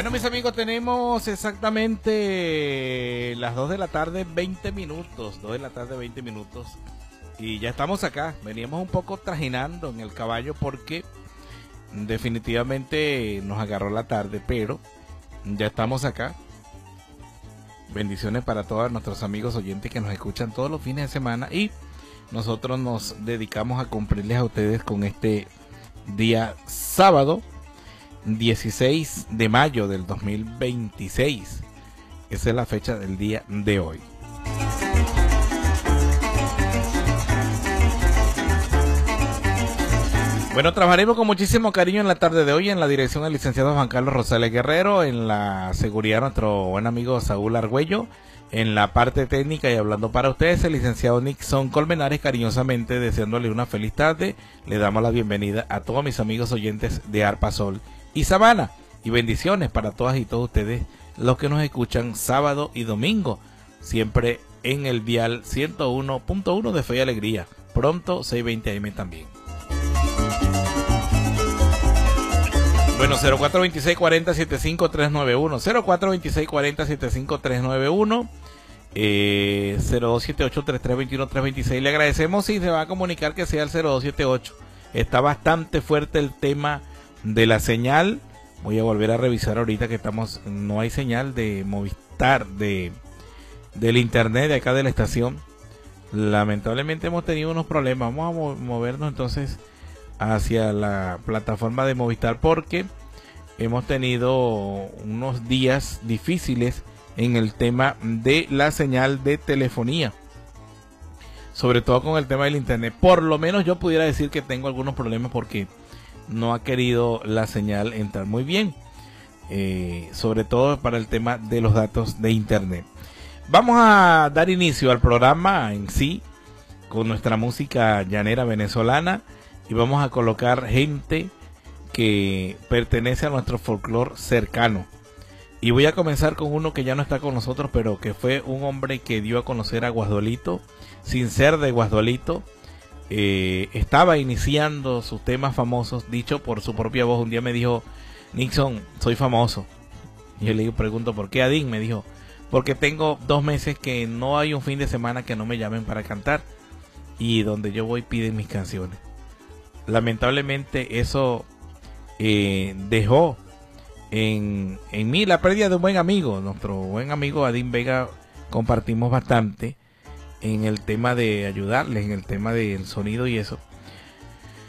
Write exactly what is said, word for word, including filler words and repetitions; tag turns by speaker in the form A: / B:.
A: Bueno, mis amigos, tenemos exactamente las dos de la tarde, veinte minutos. dos de la tarde, veinte minutos. Y ya estamos acá. Veníamos un poco trajinando en el caballo porque definitivamente nos agarró la tarde, pero ya estamos acá. Bendiciones para todos nuestros amigos oyentes que nos escuchan todos los fines de semana, y nosotros nos dedicamos a cumplirles a ustedes con este día sábado dieciséis de mayo del dos mil veintiséis. Esa es la fecha del día de hoy. Bueno, trabajaremos con muchísimo cariño en la tarde de hoy en la dirección del licenciado Juan Carlos Rosales Guerrero, en la seguridad nuestro buen amigo Saúl Argüello, en la parte técnica y hablando para ustedes el licenciado Nixon Colmenares, cariñosamente deseándole una feliz tarde. Le damos la bienvenida a todos mis amigos oyentes de Arpa Sol y Sabana, y bendiciones para todas y todos ustedes los que nos escuchan sábado y domingo, siempre en el dial ciento uno punto uno de Fe y Alegría, pronto seiscientos veinte A M también. Bueno, cero cuatro dos seis, cuatro cero siete cinco, tres nueve uno, cero cuatro dos seis, cuatro cero siete cinco, tres nueve uno, eh, cero dos siete ocho, tres tres dos uno, tres dos seis. Le agradecemos si se va a comunicar que sea el cero dos siete ocho. Está bastante fuerte el tema de la señal. Voy a volver a revisar ahorita que estamos, no hay señal de Movistar, de del internet de acá de la estación. Lamentablemente hemos tenido unos problemas. Vamos a mo movernos entonces hacia la plataforma de Movistar porque hemos tenido unos días difíciles en el tema de la señal de telefonía, sobre todo con el tema del internet. Por lo menos yo pudiera decir que tengo algunos problemas porque no ha querido la señal entrar muy bien, eh, sobre todo para el tema de los datos de internet. Vamos a dar inicio al programa en sí con nuestra música llanera venezolana y vamos a colocar gente que pertenece a nuestro folclore cercano. Y voy a comenzar con uno que ya no está con nosotros, pero que fue un hombre que dio a conocer a Guasdualito, sin ser de Guasdualito. Eh, estaba iniciando sus temas famosos, dicho por su propia voz. Un día me dijo: Nixon, soy famoso. Y yo le digo, pregunto, ¿por qué, Adín? Me dijo, porque tengo dos meses que no hay un fin de semana que no me llamen para cantar, y donde yo voy piden mis canciones. Lamentablemente eso eh, dejó en, en mí la pérdida de un buen amigo. Nuestro buen amigo Adín Vega, compartimos bastante en el tema de ayudarles, en el tema del sonido y eso.